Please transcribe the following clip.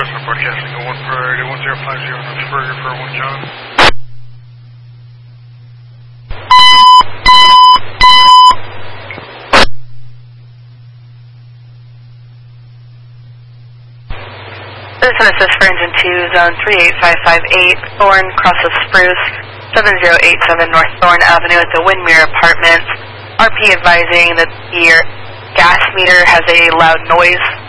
Cessna broadcasting 01 priority 1050 Knox Burger for 1 John. Citizen assist for engine 2, zone 38558, Thorn, cross of Spruce, 7087 North Thorn Avenue at the Windmere Apartments. RP advising that the gas meter has a loud noise.